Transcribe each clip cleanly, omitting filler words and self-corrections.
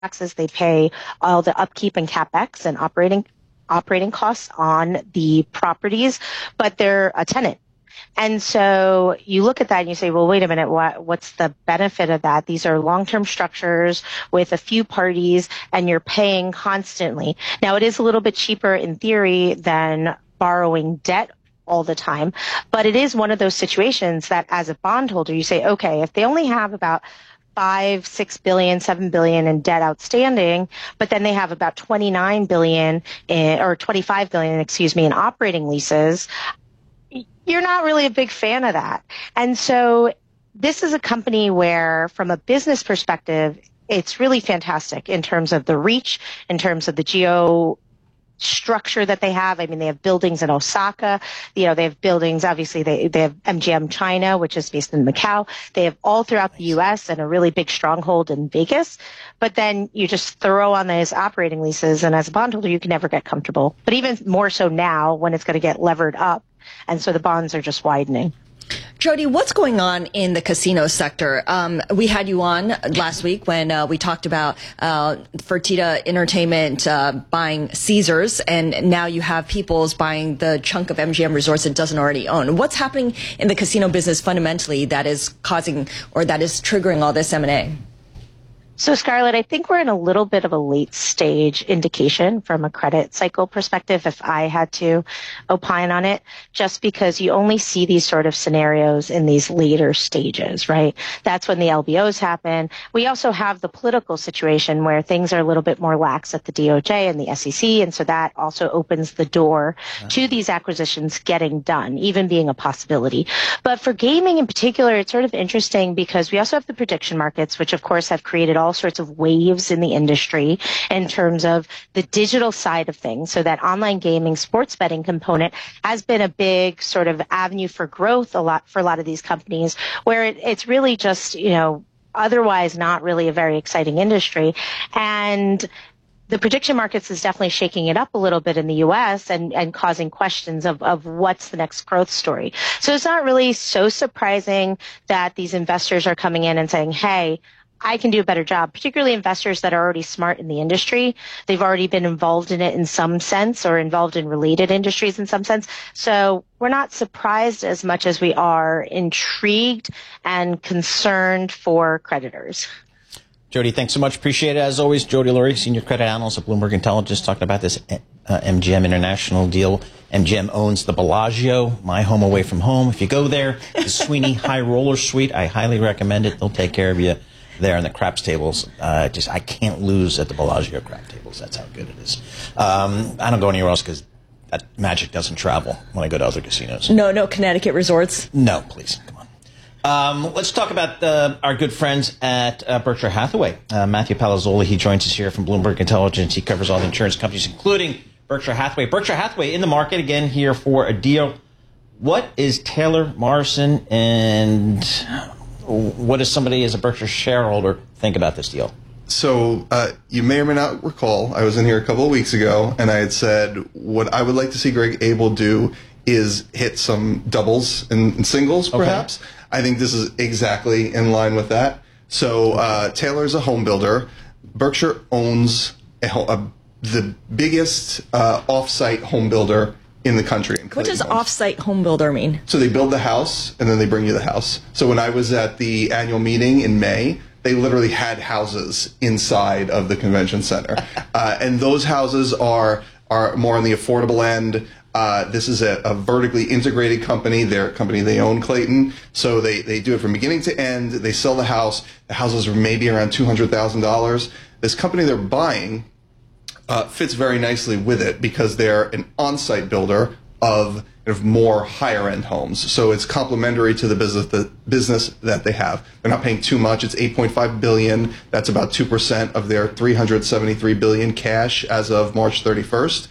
taxes, they pay all the upkeep and capex and operating costs on the properties, but they're a tenant. And so you look at that and you say, well, wait a minute, what's the benefit of that? These are long-term structures with a few parties and you're paying constantly. Now, it is a little bit cheaper in theory than borrowing debt all the time, but it is one of those situations that as a bondholder, you say, okay, if they only have about 5, 6 billion, 7 billion in debt outstanding, but then they have about 29 billion or 25 billion, in operating leases, you're not really a big fan of that. And so this is a company where, from a business perspective, it's really fantastic in terms of the reach, in terms of the geo structure that they have. I mean, they have buildings in Osaka. They have buildings, obviously, they have MGM China, which is based in Macau. They have all throughout the U.S. and a really big stronghold in Vegas. But then you just throw on those operating leases, and as a bondholder, you can never get comfortable. But even more so now when it's going to get levered up. And so the bonds are just widening. Jody, what's going on in the casino sector? We had you on last week when we talked about Fertitta Entertainment buying Caesars, and now you have People's buying the chunk of MGM Resorts it doesn't already own. What's happening in the casino business fundamentally that is causing or that is triggering all this M&A? So, Scarlett, I think we're in a little bit of a late stage indication from a credit cycle perspective, if I had to opine on it, just because you only see these sort of scenarios in these later stages, right? That's when the LBOs happen. We also have the political situation where things are a little bit more lax at the DOJ and the SEC, and so that also opens the door to these acquisitions getting done, even being a possibility. But for gaming in particular, it's sort of interesting because we also have the prediction markets, which of course have created all sorts of waves in the industry in terms of the digital side of things. So that online gaming, sports betting component has been a big sort of avenue for growth for a lot of these companies, where it's really just, otherwise not really a very exciting industry. And the prediction markets is definitely shaking it up a little bit in the U.S. and causing questions of what's the next growth story. So it's not really so surprising that these investors are coming in and saying, hey, I can do a better job, particularly investors that are already smart in the industry. They've already been involved in it in some sense or involved in related industries in some sense. So we're not surprised as much as we are intrigued and concerned for creditors. Jody, thanks so much. Appreciate it. As always, Jody Lurie, Senior Credit Analyst at Bloomberg Intelligence, talking about this MGM International deal. MGM owns the Bellagio, my home away from home. If you go there, the Sweeney High Roller Suite, I highly recommend it. They'll take care of you there in the craps tables. I can't lose at the Bellagio crap tables. That's how good it is. I don't go anywhere else because that magic doesn't travel when I go to other casinos. No Connecticut resorts? No, please. Come on. Let's talk about our good friends at Berkshire Hathaway. Matthew Palazzoli, he joins us here from Bloomberg Intelligence. He covers all the insurance companies, including Berkshire Hathaway. Berkshire Hathaway in the market again here for a deal. What is Taylor Morrison, and what does somebody as a Berkshire shareholder think about this deal? So you may or may not recall, I was in here a couple of weeks ago, and I had said what I would like to see Greg Abel do is hit some doubles and singles, perhaps. Okay. I think this is exactly in line with that. So Taylor's a home builder. Berkshire owns the biggest off-site home builder in the country. What does off-site home builder mean? So they build the house, and then they bring you the house. So when I was at the annual meeting in May, they literally had houses inside of the convention center. And those houses are more on the affordable end. This is a vertically integrated company. They're a company, they own Clayton. So they do it from beginning to end. They sell the house. The houses are maybe around $200,000. This company they're buying fits very nicely with it because they're an on-site builder of more higher-end homes. So it's complementary to the business that they have. They're not paying too much. It's $8.5 billion. That's about 2% of their $373 billion cash as of March 31st.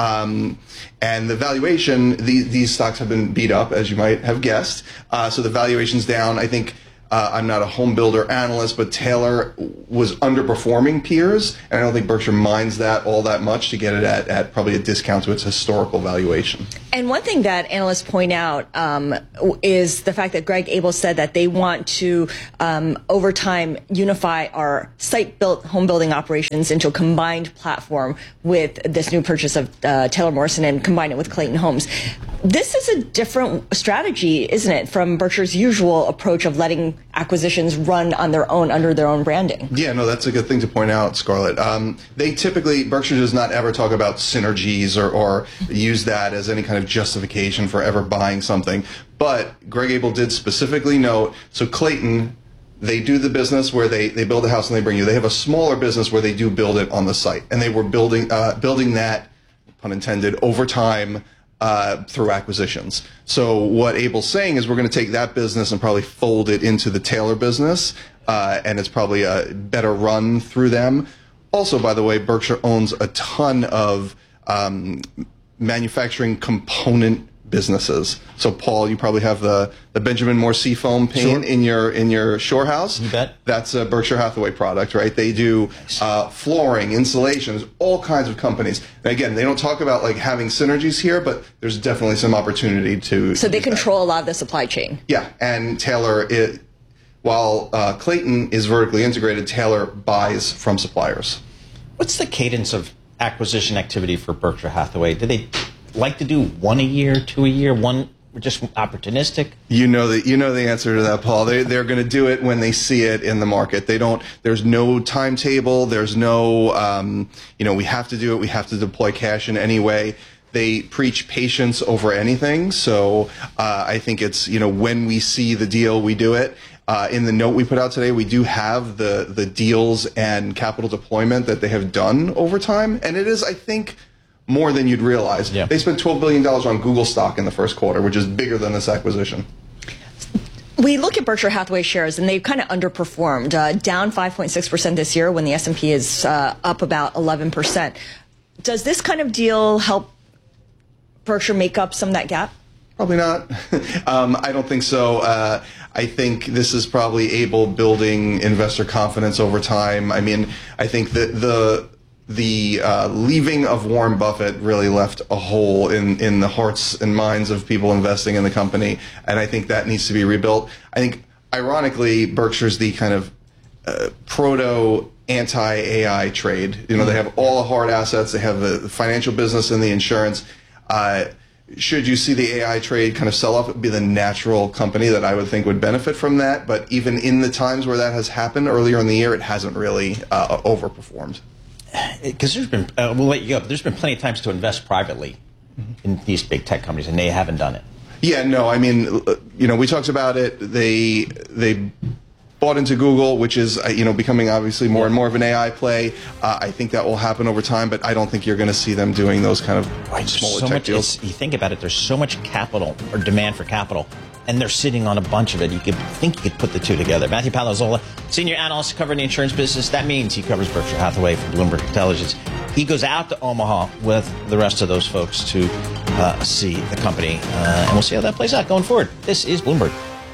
And the valuation, these stocks have been beat up, as you might have guessed. So the valuation's down. I think I'm not a home builder analyst, but Taylor was underperforming peers, and I don't think Berkshire minds that all that much to get it at probably a discount to its historical valuation. And one thing that analysts point out is the fact that Greg Abel said that they want to, over time, unify our site-built home building operations into a combined platform with this new purchase of Taylor Morrison and combine it with Clayton Homes. This is a different strategy, isn't it, from Berkshire's usual approach of letting acquisitions run on their own, under their own branding? Yeah, no, that's a good thing to point out, Scarlett. They typically, Berkshire does not ever talk about synergies or use that as any kind of justification for ever buying something. But Greg Abel did specifically note, so Clayton, they do the business where they build a house and they bring you. They have a smaller business where they do build it on the site. And they were building that, pun intended, over time, through acquisitions. So what Abel's saying is we're going to take that business and probably fold it into the Taylor business, and it's probably a better run through them. Also, by the way, Berkshire owns a ton of manufacturing component businesses. So, Paul, you probably have the Benjamin Moore Seafoam paint in your shore house. You bet. That's a Berkshire Hathaway product, right? They do flooring, insulation, there's all kinds of companies. And again, they don't talk about like having synergies here, but there's definitely some opportunity to. So they control a lot of the supply chain. Yeah, and Taylor, while Clayton is vertically integrated, Taylor buys from suppliers. What's the cadence of acquisition activity for Berkshire Hathaway? Do they like to do one a year, two a year, one just opportunistic? You know the answer to that, Paul. They're going to do it when they see it in the market. There's no timetable. There's no, we have to do it. We have to deploy cash in any way. They preach patience over anything. So I think it's, when we see the deal, we do it. In the note we put out today, we do have the deals and capital deployment that they have done over time. And it is, I think, more than you'd realize. Yeah. They spent $12 billion on Google stock in the first quarter, which is bigger than this acquisition. We look at Berkshire Hathaway shares, and they've kind of underperformed, down 5.6% this year when the S&P is up about 11%. Does this kind of deal help Berkshire make up some of that gap? Probably not. I don't think so. I think this is probably Abel building investor confidence over time. I mean, I think that the leaving of Warren Buffett really left a hole in the hearts and minds of people investing in the company, and I think that needs to be rebuilt. I think, ironically, Berkshire's the kind of proto anti-AI trade. They have all the hard assets. They have the financial business and the insurance. Should you see the AI trade kind of sell off, it would be the natural company that I would think would benefit from that. But even in the times where that has happened earlier in the year, it hasn't really overperformed. Because there's been, we'll let you go, but there's been plenty of times to invest privately in these big tech companies, and they haven't done it. Yeah, no, I mean, we talked about it. They bought into Google, which is, becoming obviously more and more of an AI play. I think that will happen over time, but I don't think you're going to see them doing those kind of smaller tech deals. You think about it, there's so much capital or demand for capital, and they're sitting on a bunch of it. You could put the two together. Matthew Palazzolo, senior analyst covering the insurance business. That means he covers Berkshire Hathaway for Bloomberg Intelligence. He goes out to Omaha with the rest of those folks to see the company, and we'll see how that plays out going forward. This is Bloomberg.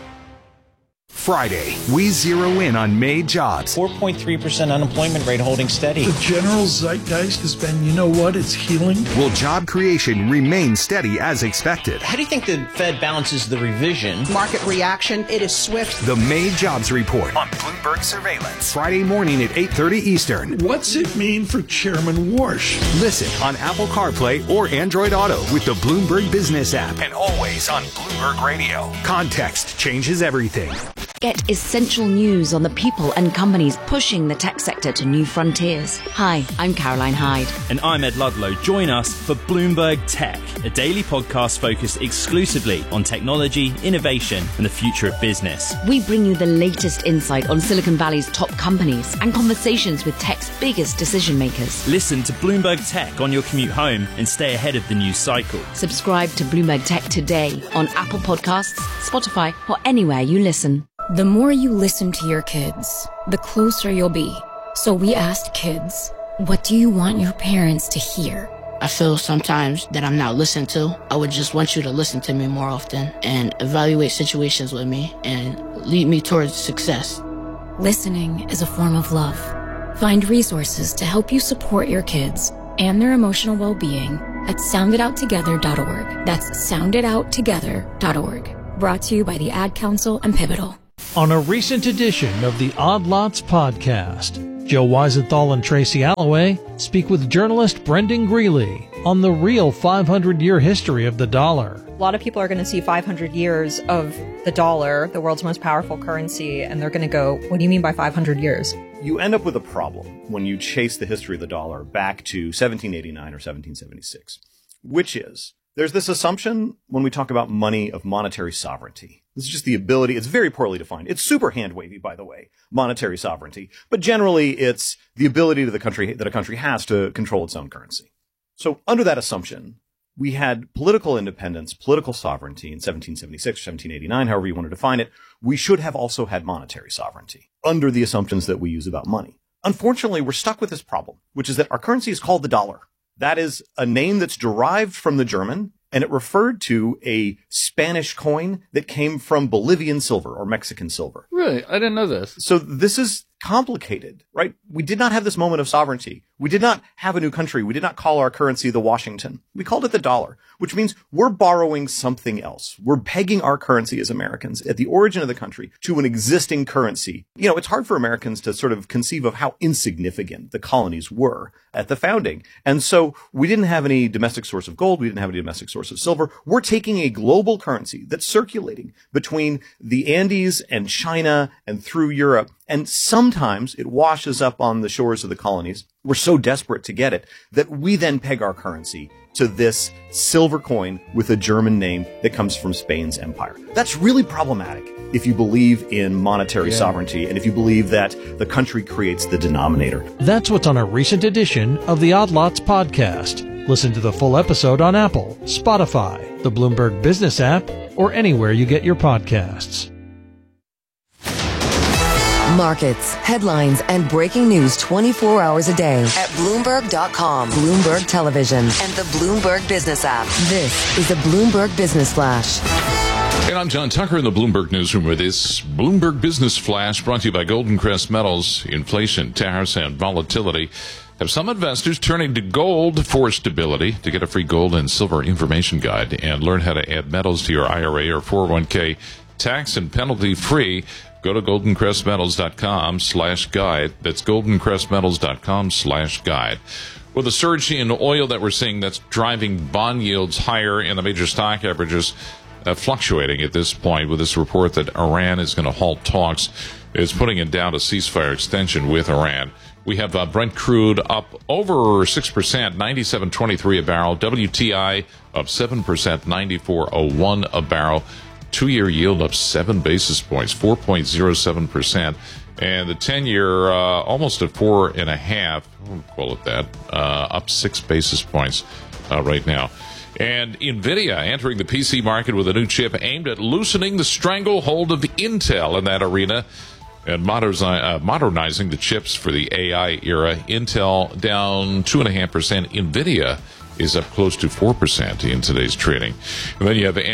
Friday, we zero in on May jobs. 4.3% unemployment rate holding steady. The general zeitgeist has been, it's healing. Will job creation remain steady as expected? How do you think the Fed balances the revision? Market reaction, it is swift. The May jobs report on Bloomberg Surveillance. Friday morning at 8:30 Eastern. What's it mean for Chairman Warsh? Listen on Apple CarPlay or Android Auto with the Bloomberg Business app. And always on Bloomberg Radio. Context changes everything. Get essential news on the people and companies pushing the tech sector to new frontiers. Hi, I'm Caroline Hyde. And I'm Ed Ludlow. Join us for Bloomberg Tech, a daily podcast focused exclusively on technology, innovation, and the future of business. We bring you the latest insight on Silicon Valley's top companies and conversations with tech's biggest decision makers. Listen to Bloomberg Tech on your commute home and stay ahead of the news cycle. Subscribe to Bloomberg Tech today on Apple Podcasts, Spotify, or anywhere you listen. The more you listen to your kids, the closer you'll be. So we asked kids, what do you want your parents to hear? I feel sometimes that I'm not listened to. I would just want you to listen to me more often and evaluate situations with me and lead me towards success. Listening is a form of love. Find resources to help you support your kids and their emotional well-being at soundidouttogether.org. That's soundidouttogether.org. Brought to you by the Ad Council and Pivotal. On a recent edition of the Odd Lots podcast, Joe Weisenthal and Tracy Alloway speak with journalist Brendan Greeley on the real 500-year history of the dollar. A lot of people are going to see 500 years of the dollar, the world's most powerful currency, and they're going to go, what do you mean by 500 years? You end up with a problem when you chase the history of the dollar back to 1789 or 1776, which is there's this assumption when we talk about money of monetary sovereignty. This is just the ability. It's very poorly defined. It's super hand-wavy, by the way, monetary sovereignty. But generally, it's the ability that a country has to control its own currency. So under that assumption, we had political independence, political sovereignty in 1776 or 1789, however you want to define it. We should have also had monetary sovereignty under the assumptions that we use about money. Unfortunately, we're stuck with this problem, which is that our currency is called the dollar. That is a name that's derived from the German, and it referred to a Spanish coin that came from Bolivian silver or Mexican silver. Really? I didn't know this. So this is complicated, right? We did not have this moment of sovereignty. We did not have a new country. We did not call our currency the Washington. We called it the dollar, which means we're borrowing something else. We're pegging our currency as Americans at the origin of the country to an existing currency. You know, it's hard for Americans to sort of conceive of how insignificant the colonies were at the founding. And so we didn't have any domestic source of gold. We didn't have any domestic source of silver. We're taking a global currency that's circulating between the Andes and China and through Europe. And sometimes it washes up on the shores of the colonies. We're so desperate to get it that we then peg our currency to this silver coin with a German name that comes from Spain's empire. That's really problematic if you believe in monetary sovereignty and if you believe that the country creates the denominator. That's what's on a recent edition of the Odd Lots podcast. Listen to the full episode on Apple, Spotify, the Bloomberg Business app, or anywhere you get your podcasts. Markets, headlines, and breaking news 24 hours a day at Bloomberg.com, Bloomberg Television, and the Bloomberg Business app. This is the Bloomberg Business Flash. And I'm John Tucker in the Bloomberg Newsroom with this Bloomberg Business Flash brought to you by Golden Crest Metals. Inflation, tariffs, and volatility have some investors turning to gold for stability. To get a free gold and silver information guide and learn how to add metals to your IRA or 401k tax and penalty free, go to goldencrestmetals.com/guide. That's goldencrestmetals.com/guide. Well, the surge in oil that we're seeing that's driving bond yields higher and the major stock averages fluctuating at this point with this report that Iran is going to halt talks is putting in doubt a ceasefire extension with Iran. We have Brent crude up over 6%, 97.23 a barrel. WTI up 7%, 94.01 a barrel. 2-year yield up 7 basis points, 4.07%. And the 10-year almost at 4.5, we'll call it that, up 6 basis points right now. And NVIDIA entering the PC market with a new chip aimed at loosening the stranglehold of Intel in that arena and modernizing the chips for the AI era. Intel down 2.5%. NVIDIA is up close to 4% in today's trading. And then you have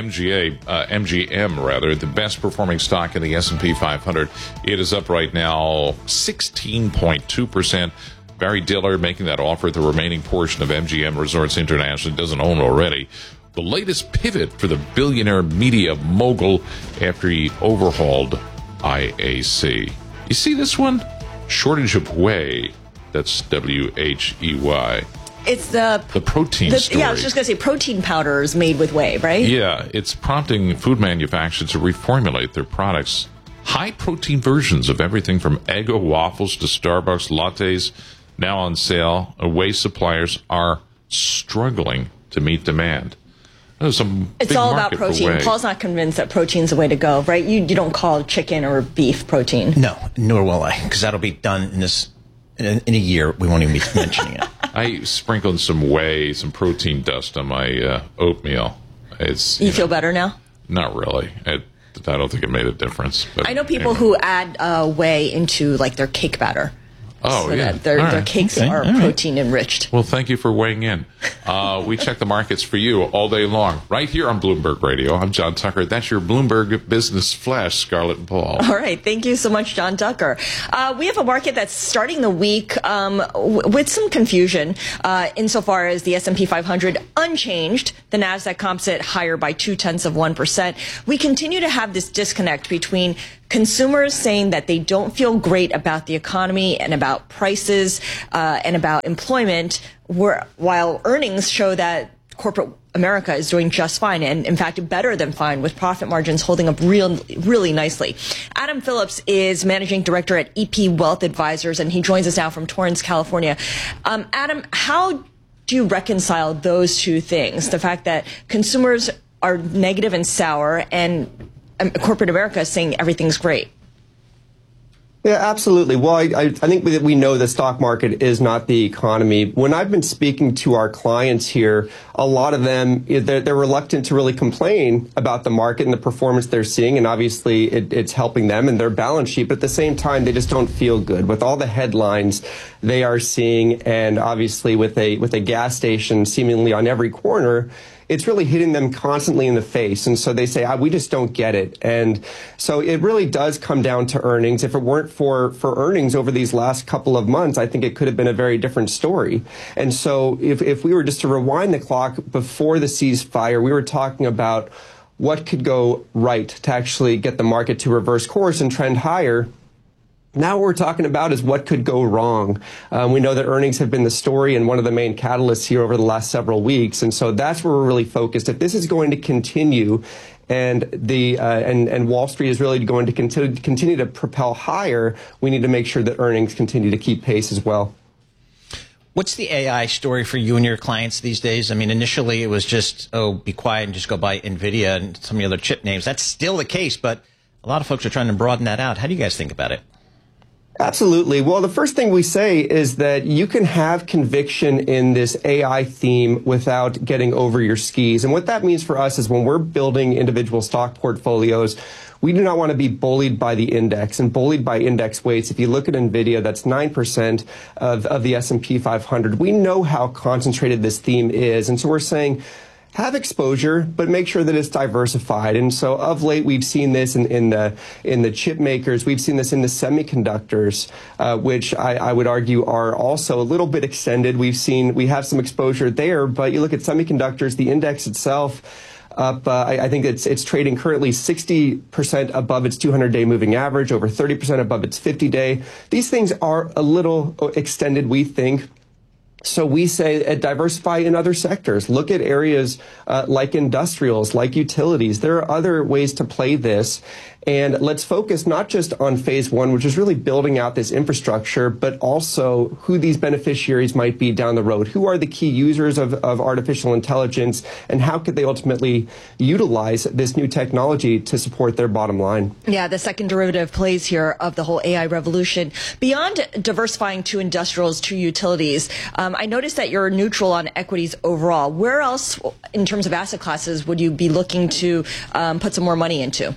MGM, the best performing stock in the S&P 500. It is up right now 16.2%. Barry Diller making that offer at the remaining portion of MGM Resorts International. Doesn't own already. The latest pivot for the billionaire media mogul after he overhauled IAC. You see this one? Shortage of whey. That's WHEY. It's the protein story. Yeah, I was just going to say protein powders made with whey, right? Yeah, it's prompting food manufacturers to reformulate their products. High protein versions of everything from Eggo waffles to Starbucks lattes now on sale. Whey suppliers are struggling to meet demand. It's all about protein. Paul's not convinced that protein's the way to go, right? You don't call chicken or beef protein. No, nor will I, because that'll be done in a year. We won't even be mentioning it. I sprinkled some whey, some protein dust on my oatmeal. You feel better now? Not really. I don't think it made a difference. But I know people who add whey into like their cake batter. Oh, so yeah. that their cakes are protein enriched. Well, thank you for weighing in. We check the markets for you all day long, right here on Bloomberg Radio. I'm John Tucker. That's your Bloomberg Business Flash, Scarlett and Paul. All right. Thank you so much, John Tucker. We have a market that's starting the week with some confusion insofar as the S&P 500 unchanged. The NASDAQ composite higher by 0.2%. We continue to have this disconnect between consumers saying that they don't feel great about the economy and about prices and about employment, while earnings show that corporate America is doing just fine, and in fact better than fine, with profit margins holding up really nicely. Adam Phillips is managing director at EP Wealth Advisors, and he joins us now from Torrance, California. Adam, how do you reconcile those two things? The fact that consumers are negative and sour, and corporate America is saying everything's great. Yeah, absolutely. Well, I think that we know the stock market is not the economy. When I've been speaking to our clients here, a lot of them, they're reluctant to really complain about the market and the performance they're seeing. And obviously it's helping them and their balance sheet. But at the same time, they just don't feel good with all the headlines they are seeing. And obviously with a gas station seemingly on every corner, it's really hitting them constantly in the face. And so they say, we just don't get it. And so it really does come down to earnings. If it weren't for earnings over these last couple of months, I think it could have been a very different story. And so if we were just to rewind the clock before the ceasefire, we were talking about what could go right to actually get the market to reverse course and trend higher. Now what we're talking about is what could go wrong. We know that earnings have been the story and one of the main catalysts here over the last several weeks. And so that's where we're really focused. If this is going to continue and and Wall Street is really going to continue to propel higher, we need to make sure that earnings continue to keep pace as well. What's the AI story for you and your clients these days? I mean, initially it was just, be quiet and just go buy NVIDIA and some of the other chip names. That's still the case, but a lot of folks are trying to broaden that out. How do you guys think about it? Absolutely. Well, the first thing we say is that you can have conviction in this AI theme without getting over your skis. And what that means for us is when we're building individual stock portfolios, we do not want to be bullied by the index and bullied by index weights. If you look at NVIDIA, that's 9% of the S&P 500. We know how concentrated this theme is. And so we're saying, have exposure, but make sure that it's diversified. And so of late, we've seen this in the chip makers. We've seen this in the semiconductors, which I would argue are also a little bit extended. We have some exposure there, but you look at semiconductors, the index itself up, I think it's trading currently 60% above its 200-day moving average, over 30% above its 50-day. These things are a little extended, we think. So we say diversify in other sectors. Look at areas like industrials, like utilities. There are other ways to play this. And let's focus not just on phase one, which is really building out this infrastructure, but also who these beneficiaries might be down the road. Who are the key users of artificial intelligence, and how could they ultimately utilize this new technology to support their bottom line? Yeah, the second derivative plays here of the whole AI revolution. Beyond diversifying to industrials, to utilities, I noticed that you're neutral on equities overall. Where else, in terms of asset classes, would you be looking to put some more money into?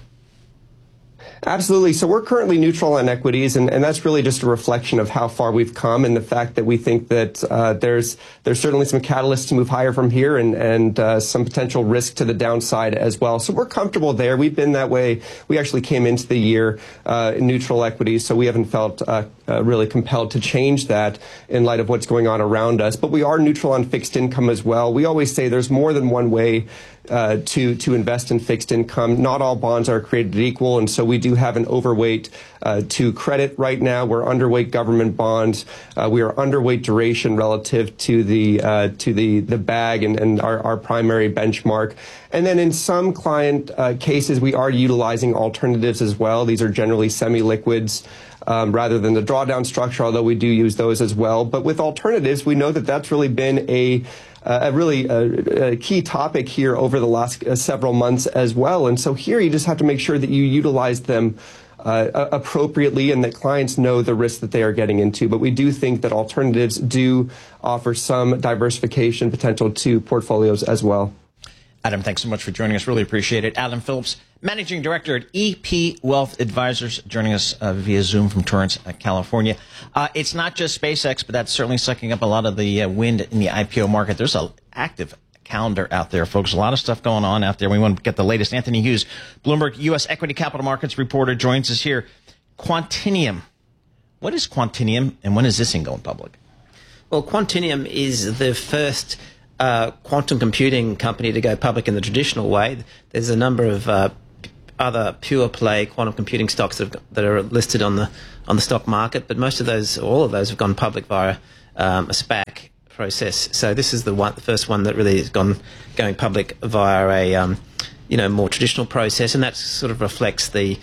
Absolutely. So we're currently neutral on equities, and that's really just a reflection of how far we've come and the fact that we think that there's certainly some catalysts to move higher from here and some potential risk to the downside as well. So we're comfortable there. We've been that way. We actually came into the year in neutral equities, so we haven't felt really compelled to change that in light of what's going on around us. But we are neutral on fixed income as well. We always say there's more than one way to invest in fixed income. Not all bonds are created equal, and so we do have an overweight to credit right now. We're underweight government bonds. We are underweight duration relative to the bag and our primary benchmark. And then in some client cases, we are utilizing alternatives as well. These are generally semi-liquids rather than the drawdown structure, although we do use those as well. But with alternatives, we know that that's really been a key topic here over the last several months as well. And so here you just have to make sure that you utilize them appropriately and that clients know the risk that they are getting into. But we do think that alternatives do offer some diversification potential to portfolios as well. Adam, thanks so much for joining us. Really appreciate it. Adam Phillips, Managing Director at EP Wealth Advisors, joining us via Zoom from Torrance, California. It's not just SpaceX, but that's certainly sucking up a lot of the wind in the IPO market. There's an active calendar out there, folks. A lot of stuff going on out there. We want to get the latest. Anthony Hughes, Bloomberg U.S. Equity Capital Markets reporter, joins us here. Quantinium. What is Quantinium, and when is this thing going public? Well, Quantinium is the first quantum computing company to go public in the traditional way. There's a number of other pure play quantum computing stocks that are listed on the stock market, but most of those, all of those, have gone public via a SPAC process. So this is the first one that really has going public via a more traditional process, and that sort of reflects the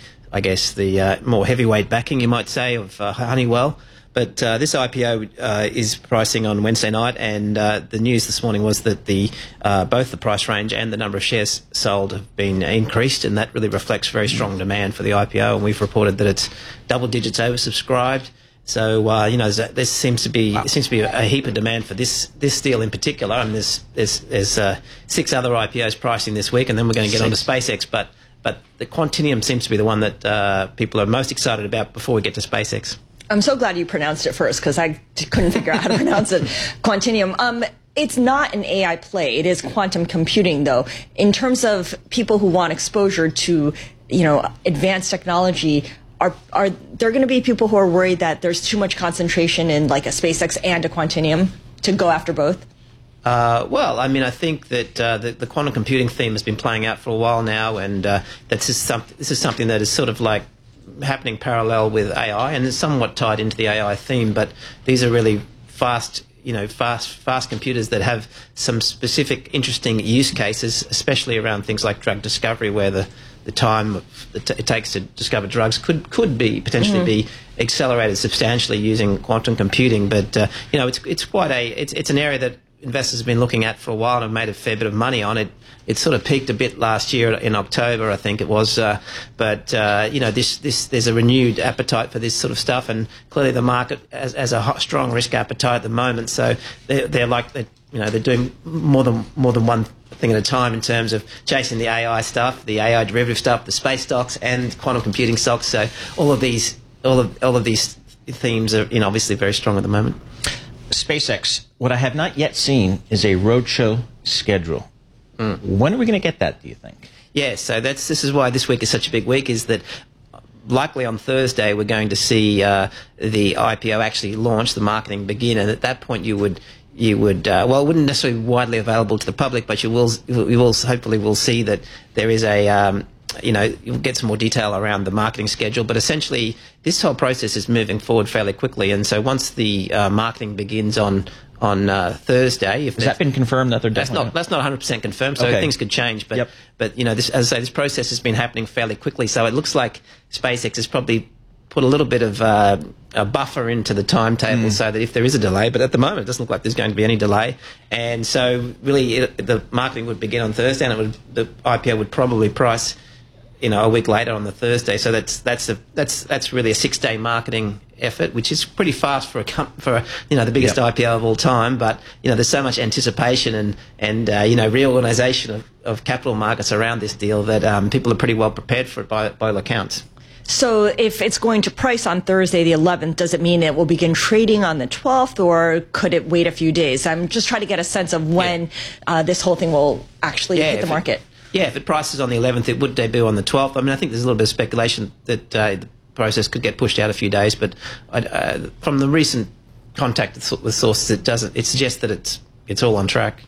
more heavyweight backing, you might say, of Honeywell. But this IPO is pricing on Wednesday night, and the news this morning was that both the price range and the number of shares sold have been increased, and that really reflects very strong demand for the IPO. And we've reported that it's double digits oversubscribed. So there seems to be a heap of demand for this deal in particular. And there's 6 other IPOs pricing this week, and then we're going to get on to SpaceX. But the Quantinium seems to be the one that people are most excited about before we get to SpaceX. I'm so glad you pronounced it first, because I couldn't figure out how to pronounce it. Quantinium. It's not an AI play. It is quantum computing, though. In terms of people who want exposure to, advanced technology, are there going to be people who are worried that there's too much concentration in like a SpaceX and a Quantinium to go after both? Well, I mean, I think that the quantum computing theme has been playing out for a while now, and this is something that is sort of like happening parallel with AI, and is somewhat tied into the AI theme. But these are really fast computers that have some specific interesting use cases, especially around things like drug discovery, where the time it takes to discover drugs could be potentially be accelerated substantially using quantum computing. But it's an area that investors have been looking at for a while and have made a fair bit of money on it. It sort of peaked a bit last year in October, I think it was. But there's a renewed appetite for this sort of stuff, and clearly the market has a strong risk appetite at the moment. So they're doing more than one thing at a time in terms of chasing the AI stuff, the AI derivative stuff, the space stocks, and quantum computing stocks. So all of these themes are obviously very strong at the moment. SpaceX. What I have not yet seen is a roadshow schedule. When are we going to get that, do you think? Yeah, so this is why this week is such a big week, is that likely on Thursday we're going to see the IPO actually launch, the marketing begin, and at that point you would it wouldn't necessarily be widely available to the public, but you will hopefully see that there is a you'll get some more detail around the marketing schedule. But essentially this whole process is moving forward fairly quickly, and so once the marketing begins on Thursday, if has that been confirmed that they're definitely that's not 100% confirmed, so things could change. But this, as I say, this process has been happening fairly quickly, so it looks like SpaceX has probably put a little bit of a buffer into the timetable so that if there is a delay, but at the moment it doesn't look like there's going to be any delay, and so really the marketing would begin on Thursday, and the IPO would probably price a week later on the Thursday. So that's really a 6-day marketing effort, which is pretty fast for the biggest IPO of all time. But there's so much anticipation and reorganization of capital markets around this deal that people are pretty well prepared for it by all accounts. So if it's going to price on Thursday the 11th, does it mean it will begin trading on the 12th, or could it wait a few days? I'm just trying to get a sense of when this whole thing will actually hit the market. If it prices on the 11th, it would debut on the 12th. I mean, I think there's a little bit of speculation that the process could get pushed out a few days, but from the recent contact with sources, it suggests that it's all on track.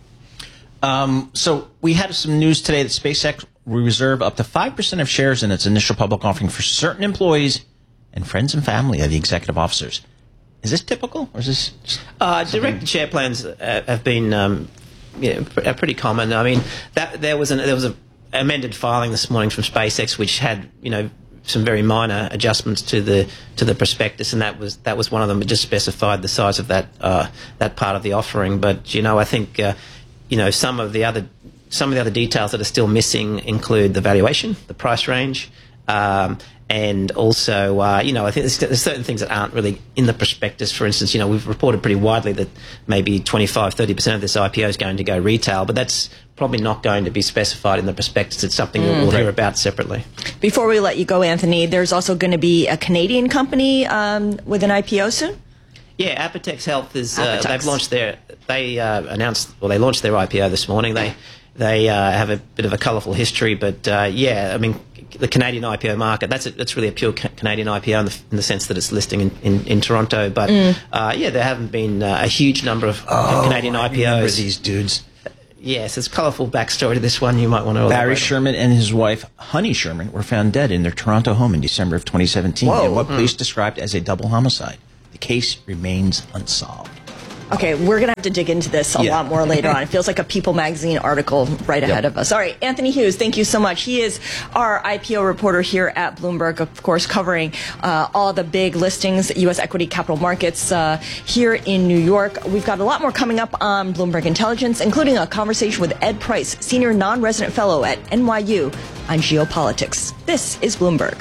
So we had some news today that SpaceX will reserve up to 5% of shares in its initial public offering for certain employees and friends and family of the executive officers. Is this typical, or is this directed share plans have been pretty common. I mean, there was an amended filing this morning from SpaceX which had some very minor adjustments to the prospectus, and that was one of them. It just specified the size of that part of the offering. But I think some of the other details that are still missing include the valuation, the price range, And also, I think there's certain things that aren't really in the prospectus. For instance, we've reported pretty widely that maybe 25-30% of this IPO is going to go retail, but that's probably not going to be specified in the prospectus. It's something that we'll hear about separately. Before we let you go, Anthony, there's also going to be a Canadian company with an IPO soon? Yeah, Apotex Health is. They've launched they launched their IPO this morning. They have a bit of a colourful history, but the Canadian IPO market, that's really a pure Canadian IPO in the sense that it's listing in Toronto. But there haven't been a huge number of Canadian IPOs. I remember these dudes. Yes, there's a colourful backstory to this one. You might want to Barry Sherman and his wife, Honey Sherman, were found dead in their Toronto home in December of 2017 in what police described as a double homicide. The case remains unsolved. Okay, we're going to have to dig into this a lot more later on. It feels like a People magazine article right ahead of us. All right, Anthony Hughes, thank you so much. He is our IPO reporter here at Bloomberg, of course, covering all the big listings, U.S. equity capital markets here in New York. We've got a lot more coming up on Bloomberg Intelligence, including a conversation with Ed Price, Senior Non-Resident Fellow at NYU on geopolitics. This is Bloomberg.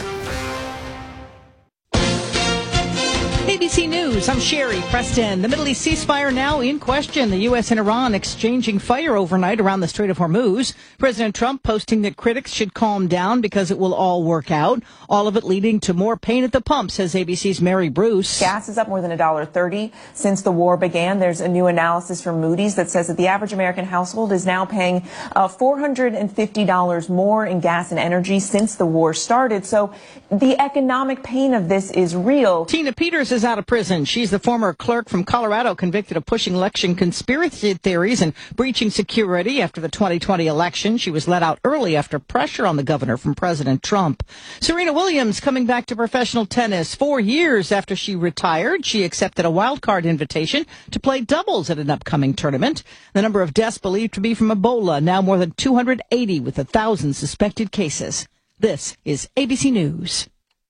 ABC News, I'm Sherry Preston. The Middle East ceasefire now in question. The U.S. and Iran exchanging fire overnight around the Strait of Hormuz. President Trump posting that critics should calm down because it will all work out. All of it leading to more pain at the pump, says ABC's Mary Bruce. Gas is up more than $1.30 since the war began. There's a new analysis from Moody's that says that the average American household is now paying $450 more in gas and energy since the war started. So the economic pain of this is real. Tina Peters is out of prison. She's the former clerk from Colorado convicted of pushing election conspiracy theories and breaching security after the 2020 election. She was let out early after pressure on the governor from President Trump. Serena Williams coming back to professional tennis 4 years after she retired. She accepted a wildcard invitation to play doubles at an upcoming tournament. The number of deaths believed to be from Ebola, now more than 280 with 1,000 suspected cases. This is ABC News.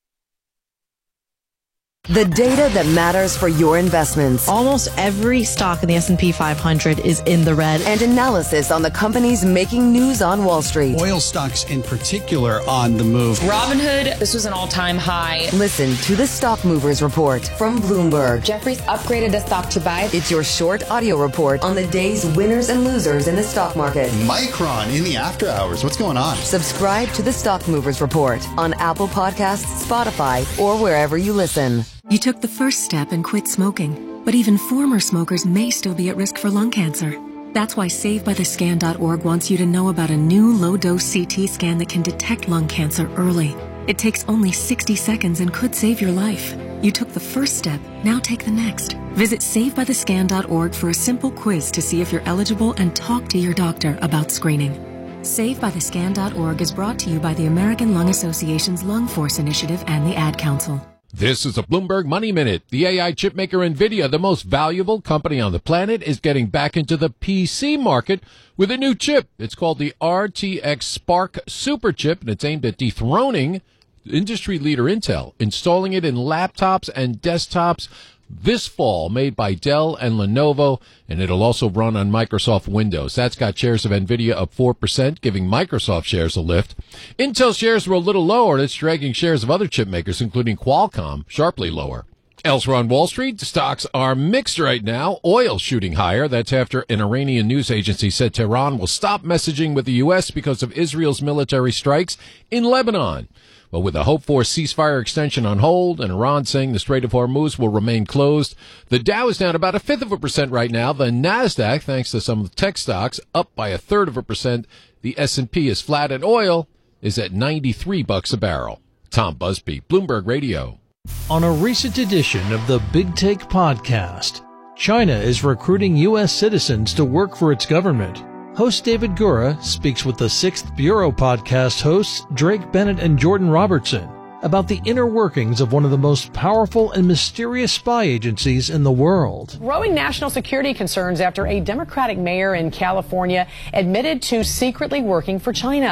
The data that matters for your investments. Almost every stock in the S&P 500 is in the red. And analysis on the companies making news on Wall Street. Oil stocks in particular on the move. Robinhood, this was an all-time high. Listen to the Stock Movers Report from Bloomberg. Jefferies upgraded the stock to buy. It's your short audio report on the day's winners and losers in the stock market. Micron in the after hours. What's going on? Subscribe to the Stock Movers Report on Apple Podcasts, Spotify, or wherever you listen. You took the first step and quit smoking, but even former smokers may still be at risk for lung cancer. That's why SaveByTheScan.org wants you to know about a new low-dose CT scan that can detect lung cancer early. It takes only 60 seconds and could save your life. You took the first step, now take the next. Visit SaveByTheScan.org for a simple quiz to see if you're eligible and talk to your doctor about screening. SaveByTheScan.org is brought to you by the American Lung Association's Lung Force Initiative and the Ad Council. This is a Bloomberg Money Minute. The AI chipmaker NVIDIA, the most valuable company on the planet, is getting back into the PC market with a new chip. It's called the RTX Spark Super Chip, and it's aimed at dethroning industry leader Intel, installing it in laptops and desktops this fall, made by Dell and Lenovo, and it'll also run on Microsoft Windows. That's got shares of NVIDIA up 4%, giving Microsoft shares a lift. Intel shares were a little lower, and it's dragging shares of other chip makers, including Qualcomm, sharply lower. Elsewhere on Wall Street, stocks are mixed right now. Oil shooting higher. That's after an Iranian news agency said Tehran will stop messaging with the U.S. because of Israel's military strikes in Lebanon. But with a hoped-for ceasefire extension on hold and Iran saying the Strait of Hormuz will remain closed, the Dow is down about 0.5% right now. The Nasdaq, thanks to some of the tech stocks, up by 0.33%. The S&P is flat, and oil is at $93 a barrel. Tom Busby, Bloomberg Radio. On a recent edition of the Big Take podcast, China is recruiting U.S. citizens to work for its government. Host David Gura speaks with the Sixth Bureau podcast hosts Drake Bennett and Jordan Robertson about the inner workings of one of the most powerful and mysterious spy agencies in the world. Growing national security concerns after a Democratic mayor in California admitted to secretly working for China.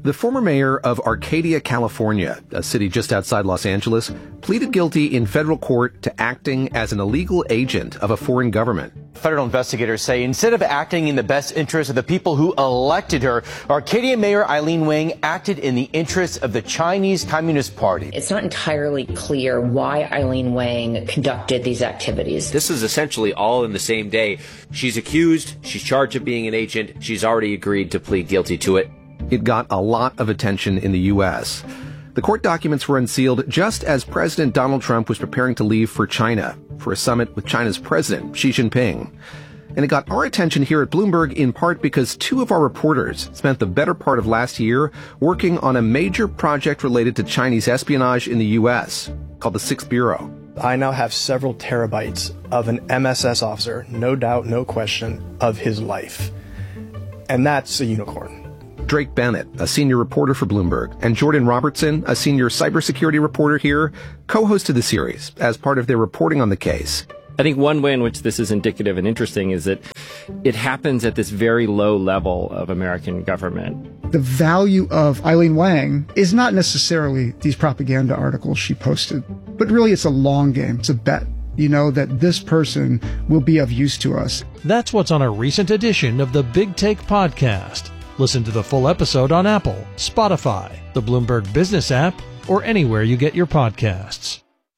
The former mayor of Arcadia, California, a city just outside Los Angeles, pleaded guilty in federal court to acting as an illegal agent of a foreign government. Federal investigators say instead of acting in the best interest of the people who elected her, Arcadia Mayor Eileen Wang acted in the interests of the Chinese Communist Party. It's not entirely clear why Eileen Wang conducted these activities. This is essentially all in the same day. She's accused, she's charged of being an agent, she's already agreed to plead guilty to it. It got a lot of attention in the U.S. The court documents were unsealed just as President Donald Trump was preparing to leave for China for a summit with China's president, Xi Jinping. And it got our attention here at Bloomberg in part because two of our reporters spent the better part of last year working on a major project related to Chinese espionage in the U.S. called the Sixth Bureau. I now have several terabytes of an MSS officer, no doubt, no question, of his life. And that's a unicorn. Drake Bennett, a senior reporter for Bloomberg, and Jordan Robertson, a senior cybersecurity reporter here, co-hosted the series as part of their reporting on the case. I think one way in which this is indicative and interesting is that it happens at this very low level of American government. The value of Eileen Wang is not necessarily these propaganda articles she posted, but really it's a long game. It's a bet. You know that this person will be of use to us. That's what's on a recent edition of the Big Take podcast. Listen to the full episode on Apple, Spotify, the Bloomberg Business app, or anywhere you get your podcasts.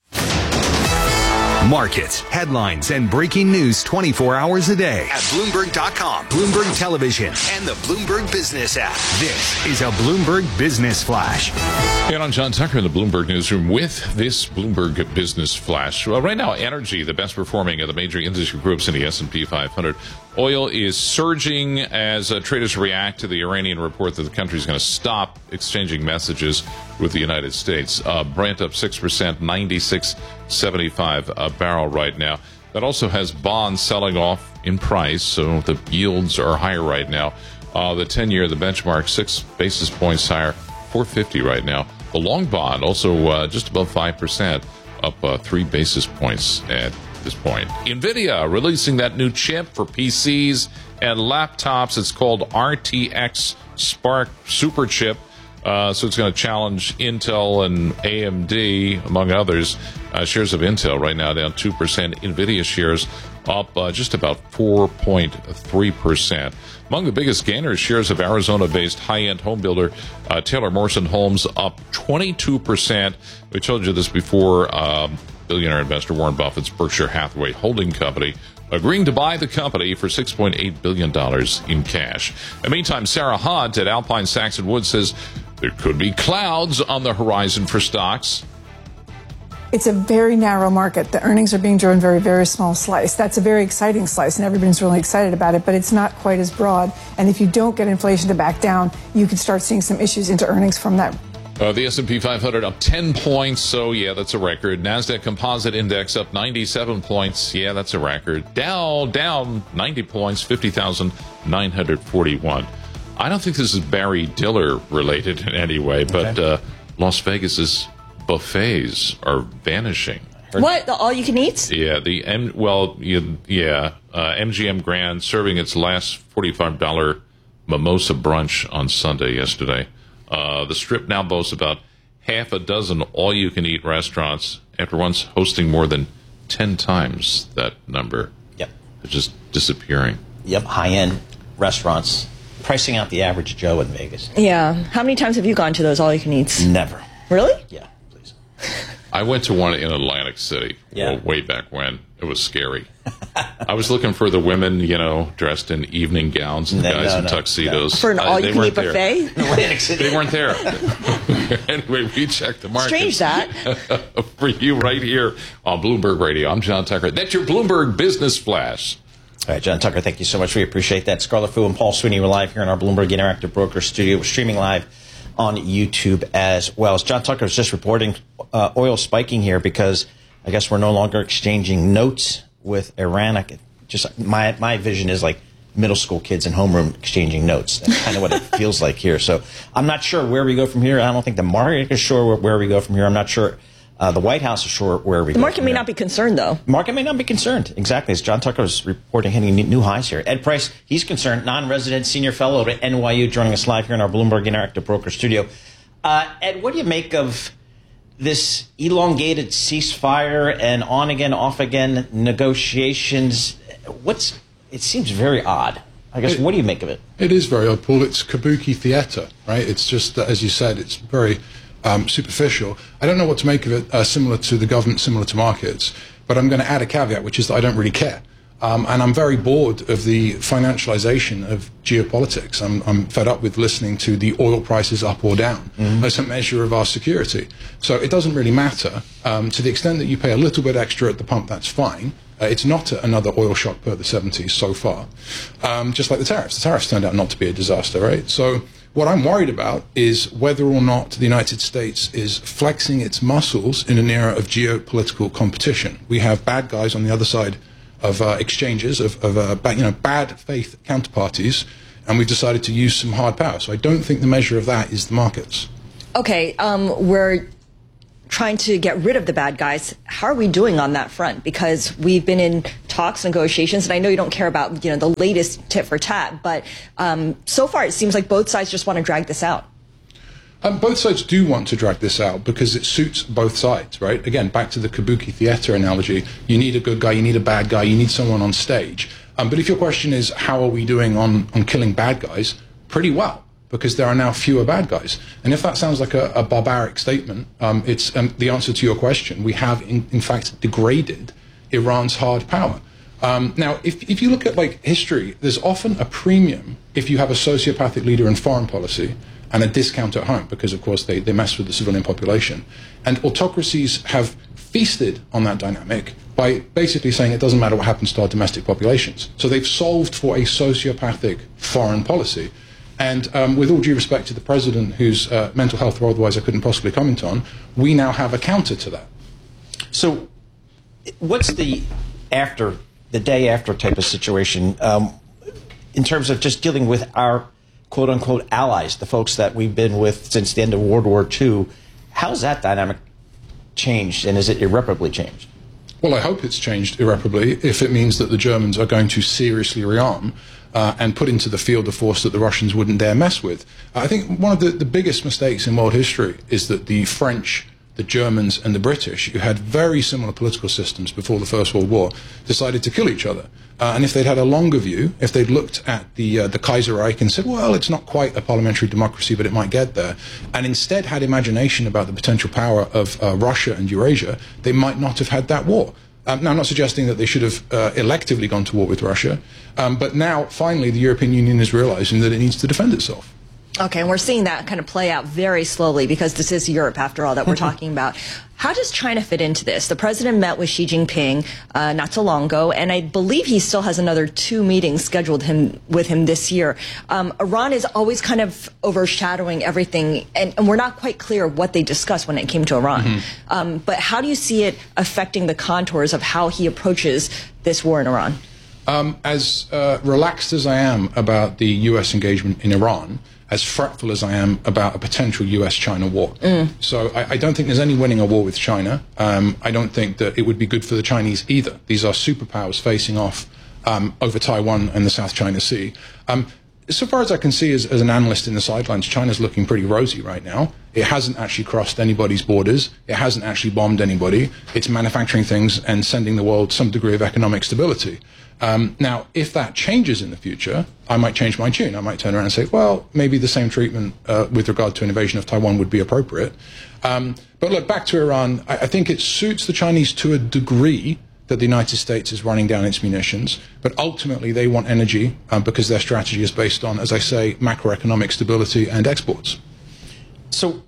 Markets, headlines, and breaking news 24 hours a day at Bloomberg.com, Bloomberg Television, and the Bloomberg Business app. This is a Bloomberg Business Flash. And I'm John Tucker in the Bloomberg Newsroom with this Bloomberg Business Flash. Well, right now, energy, the best performing of the major industry groups in the S&P 500. Oil is surging as traders react to the Iranian report that the country is going to stop exchanging messages with the United States. Brent up 6%, 96.75 a barrel right now. That also has bonds selling off in price, so the yields are higher right now. The 10-year, the benchmark, 6 basis points higher, 450 right now. The long bond also just above 5%, up 3 basis points at this point. NVIDIA releasing that new chip for PCs and laptops. It's called RTX Spark Super Chip. So it's going to challenge Intel and AMD, among others. Shares of Intel right now down 2%. NVIDIA shares up just about 4.3%. Among the biggest gainers, shares of Arizona-based high-end home builder Taylor Morrison Homes up 22%. We told you this before. Billionaire investor Warren Buffett's Berkshire Hathaway holding company agreeing to buy the company for $6.8 billion in cash. In the meantime, Sarah Hunt at Alpine Saxon Wood says there could be clouds on the horizon for stocks. It's a very narrow market. The earnings are being driven very, very small slice. That's a very exciting slice, and everybody's really excited about it, but it's not quite as broad. And if you don't get inflation to back down, you could start seeing some issues into earnings from that. The S&P 500 up 10 points, so yeah, that's a record. NASDAQ Composite Index up 97 points, yeah, that's a record. Dow down 90 points, 50,941. I don't think this is Barry Diller related in any way, but Las Vegas's buffets are vanishing. What? The all-you-can-eat? Yeah, MGM Grand serving its last $45 mimosa brunch on Sunday yesterday. The Strip now boasts about half a dozen all-you-can-eat restaurants after once hosting more than 10 times that number. Yep. They're just disappearing. Yep, high-end restaurants pricing out the average Joe in Vegas. Yeah. How many times have you gone to those all-you-can-eats? Never. Really? Yeah, please. I went to one in Atlantic City way back when. It was scary. I was looking for the women, dressed in evening gowns and the guys in tuxedos. For an all-you-can-eat buffet? They weren't there. Anyway, we checked the market. Strange that. For you right here on Bloomberg Radio. I'm John Tucker. That's your Bloomberg Business Flash. All right, John Tucker, thank you so much. We appreciate that. Scarlett Fu and Paul Sweeney were live here in our Bloomberg Interactive Broker studio. We're streaming live on YouTube as well. As John Tucker was just reporting, oil spiking here because I guess we're no longer exchanging notes with Iran. My vision is like middle school kids in homeroom exchanging notes. That's kind of what it feels like here. So I'm not sure where we go from here. I don't think the market is sure where we go from here. I'm not sure The White House is sure where we go. The market may not be concerned, though. Market may not be concerned. Exactly. As John Tucker is reporting, hitting new highs here. Ed Price, he's concerned, non-resident senior fellow at NYU, joining us live here in our Bloomberg Interactive Broker studio. Ed, what do you make of this elongated ceasefire and on-again, off-again negotiations? It seems very odd. I guess, what do you make of it? It is very odd, Paul. It's kabuki theater, right? It's just, as you said, it's very superficial. I don't know what to make of it, similar to the government, similar to markets, but I'm going to add a caveat, which is that I don't really care. And I'm very bored of the financialization of geopolitics. I'm fed up with listening to the oil prices up or down as a measure of our security. So it doesn't really matter. To the extent that you pay a little bit extra at the pump, that's fine. It's not another oil shock per the 70s so far. Just like the tariffs. The tariffs turned out not to be a disaster, right? So what I'm worried about is whether or not the United States is flexing its muscles in an era of geopolitical competition. We have bad guys on the other side of exchanges, of bad faith counterparties, and we've decided to use some hard power. So I don't think the measure of that is the markets. Okay, we're trying to get rid of the bad guys. How are we doing on that front? Because we've been in talks, negotiations, and I know you don't care about the latest tit for tat, but so far it seems like both sides just want to drag this out. Both sides do want to drag this out because it suits both sides, right? Again, back to the kabuki theater analogy, you need a good guy, you need a bad guy, you need someone on stage. But if your question is how are we doing on killing bad guys, pretty well, because there are now fewer bad guys. And if that sounds like a barbaric statement, it's the answer to your question. We have, in fact, degraded Iran's hard power. Now, if you look at history, there's often a premium if you have a sociopathic leader in foreign policy and a discount at home, because, of course, they mess with the civilian population. And autocracies have feasted on that dynamic by basically saying it doesn't matter what happens to our domestic populations. So they've solved for a sociopathic foreign policy. And with all due respect to the president, whose mental health or otherwise I couldn't possibly comment on, we now have a counter to that. So what's the day after type of situation in terms of just dealing with our quote-unquote allies, the folks that we've been with since the end of World War II? How's that dynamic changed, and is it irreparably changed? Well, I hope it's changed irreparably if it means that the Germans are going to seriously rearm and put into the field a force that the Russians wouldn't dare mess with. I think one of the biggest mistakes in world history is that the French, the Germans, and the British, who had very similar political systems before the First World War, decided to kill each other. And if they'd had a longer view, if they'd looked at the Kaiserreich and said, well, it's not quite a parliamentary democracy, but it might get there, and instead had imagination about the potential power of Russia and Eurasia, they might not have had that war. Now, I'm not suggesting that they should have electively gone to war with Russia, but now, finally, the European Union is realizing that it needs to defend itself. Okay, and we're seeing that kind of play out very slowly because this is Europe, after all, that we're talking about. How does China fit into this? The president met with Xi Jinping not so long ago, and I believe he still has another 2 meetings scheduled with him this year. Iran is always kind of overshadowing everything, and we're not quite clear what they discussed when it came to Iran. But how do you see it affecting the contours of how he approaches this war in Iran? As relaxed as I am about the U.S. engagement in Iran, as fretful as I am about a potential US-China war. So I don't think there's any winning a war with China. I don't think that it would be good for the Chinese either. These are superpowers facing off over Taiwan and the South China Sea. So far as I can see as an analyst in the sidelines, China's looking pretty rosy right now. It hasn't actually crossed anybody's borders. It hasn't actually bombed anybody. It's manufacturing things and sending the world some degree of economic stability. Now, if that changes in the future, I might change my tune. I might turn around and say, well, maybe the same treatment with regard to an invasion of Taiwan would be appropriate. But look, back to Iran, I think it suits the Chinese to a degree that the United States is running down its munitions. But ultimately, they want energy because their strategy is based on, as I say, macroeconomic stability and exports. So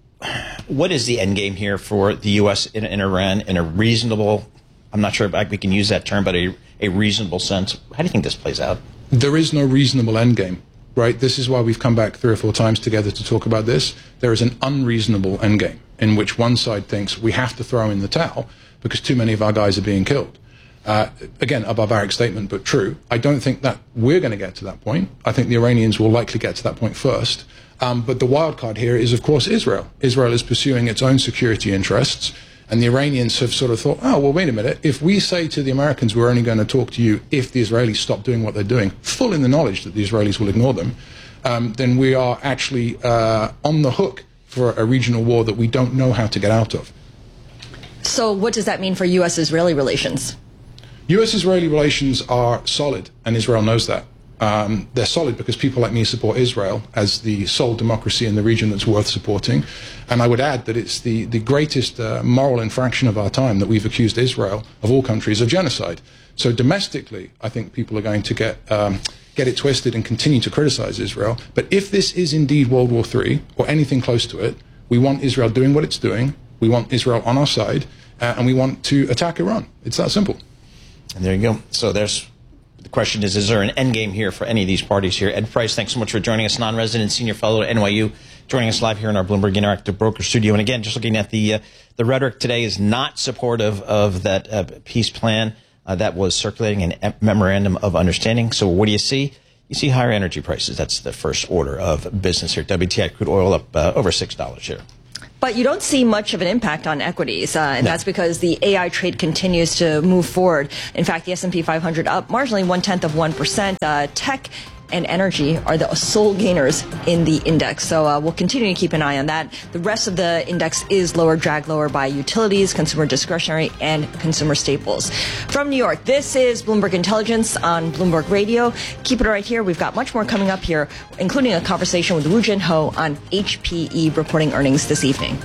what is the end game here for the U.S. in Iran in a reasonable, I'm not sure if we can use that term, but a reasonable sense? How do you think this plays out? There is no reasonable endgame, right? This is why we've come back 3 or 4 times together to talk about this. There is an unreasonable endgame in which one side thinks we have to throw in the towel because too many of our guys are being killed. Again, a barbaric statement, but true. I don't think that we're going to get to that point. I think the Iranians will likely get to that point first. But the wild card here is, of course, Israel. Israel is pursuing its own security interests. And the Iranians have sort of thought, oh, well, wait a minute. If we say to the Americans, we're only going to talk to you if the Israelis stop doing what they're doing, full in the knowledge that the Israelis will ignore them, then we are actually on the hook for a regional war that we don't know how to get out of. So what does that mean for U.S.-Israeli relations? U.S.-Israeli relations are solid, and Israel knows that. They're solid because people like me support Israel as the sole democracy in the region that's worth supporting. And I would add that it's the greatest moral infraction of our time that we've accused Israel, of all countries, of genocide. So domestically, I think people are going to get it twisted and continue to criticize Israel. But if this is indeed World War III, or anything close to it, we want Israel doing what it's doing, we want Israel on our side, and we want to attack Iran. It's that simple. And there you go. So the question is there an end game here for any of these parties here? Ed Price, thanks so much for joining us, non-resident senior fellow at NYU, joining us live here in our Bloomberg Interactive Broker studio. And again, just looking at the rhetoric today is not supportive of that peace plan that was circulating in memorandum of understanding. So what do you see? You see higher energy prices. That's the first order of business here. WTI crude oil up over $6 here. But you don't see much of an impact on equities, and that's because the AI trade continues to move forward. In fact, the S&P 500 up marginally 0.1%. Tech and energy are the sole gainers in the index. So we'll continue to keep an eye on that. The rest of the index is dragged lower by utilities, consumer discretionary, and consumer staples. From New York, this is Bloomberg Intelligence on Bloomberg Radio. Keep it right here. We've got much more coming up here, including a conversation with Woo Jin Ho on HPE reporting earnings this evening.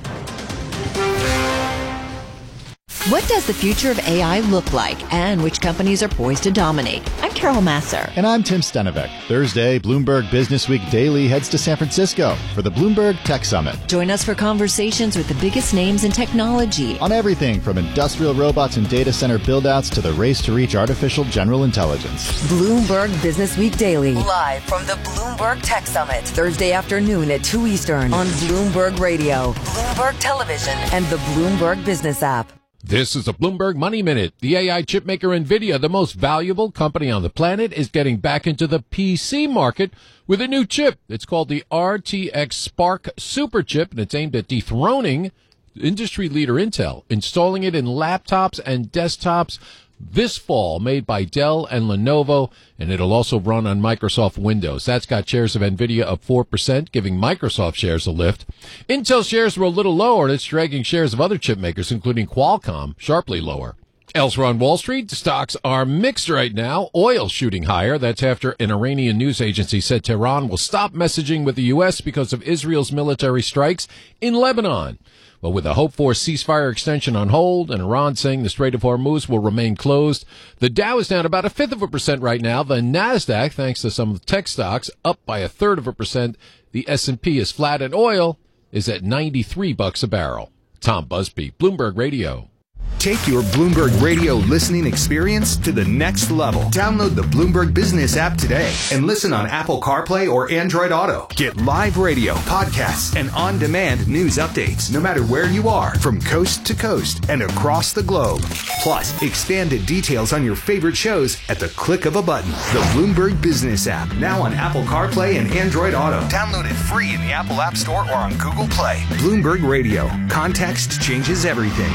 What does the future of AI look like, and which companies are poised to dominate? I'm Carol Masser. And I'm Tim Stenovec. Thursday, Bloomberg Business Week Daily heads to San Francisco for the Bloomberg Tech Summit. Join us for conversations with the biggest names in technology. On everything from industrial robots and data center buildouts to the race to reach artificial general intelligence. Bloomberg Business Week Daily. Live from the Bloomberg Tech Summit. Thursday afternoon at 2 Eastern on Bloomberg Radio, Bloomberg Television, and the Bloomberg Business app. This is a Bloomberg Money Minute. The AI chipmaker NVIDIA, the most valuable company on the planet, is getting back into the PC market with a new chip. It's called the RTX Spark Super Chip, and it's aimed at dethroning industry leader Intel, installing it in laptops and desktops this fall, made by Dell and Lenovo, and it'll also run on Microsoft Windows. That's got shares of NVIDIA up 4%, giving Microsoft shares a lift. Intel shares were a little lower, and it's dragging shares of other chip makers, including Qualcomm, sharply lower. Elsewhere on Wall Street, stocks are mixed right now. Oil shooting higher. That's after an Iranian news agency said Tehran will stop messaging with the U.S. because of Israel's military strikes in Lebanon. But with a hoped-for ceasefire extension on hold and Iran saying the Strait of Hormuz will remain closed, the Dow is down about 0.5% right now. The Nasdaq, thanks to some tech stocks, up by 0.33%. The S&P is flat, and oil is at $93 a barrel. Tom Busby, Bloomberg Radio. Take your Bloomberg Radio listening experience to the next level. Download the Bloomberg Business app today and listen on Apple CarPlay or Android Auto. Get live radio, podcasts, and on-demand news updates no matter where you are, from coast to coast and across the globe. Plus, expanded details on your favorite shows at the click of a button. The Bloomberg Business app, now on Apple CarPlay and Android Auto. Download it free in the Apple App Store or on Google Play. Bloomberg Radio. Context changes everything.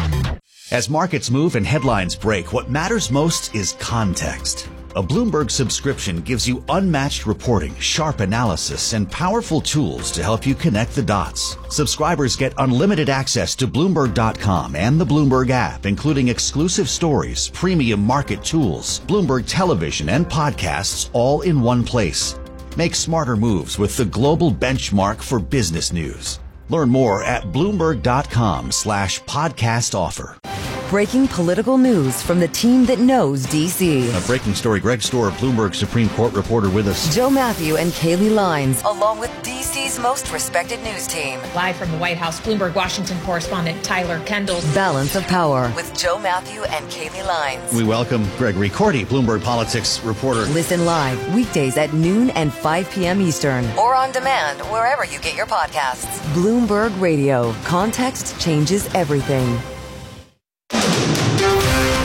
As markets move and headlines break, what matters most is context. A Bloomberg subscription gives you unmatched reporting, sharp analysis, and powerful tools to help you connect the dots. Subscribers get unlimited access to Bloomberg.com and the Bloomberg app, including exclusive stories, premium market tools, Bloomberg television, and podcasts, all in one place. Make smarter moves with the global benchmark for business news. Learn more at Bloomberg.com/podcast offer. Breaking political news from the team that knows D.C. A breaking story. Greg Stohr, Bloomberg Supreme Court reporter, with us. Joe Matthew and Kaylee Lines, along with D.C.'s most respected news team. Live from the White House, Bloomberg Washington correspondent Tyler Kendall. Balance of Power with Joe Matthew and Kaylee Lines. We welcome Gregory Cordy, Bloomberg Politics reporter. Listen live weekdays at noon and 5 p.m. Eastern, or on demand wherever you get your podcasts. Bloomberg Radio. Context changes everything.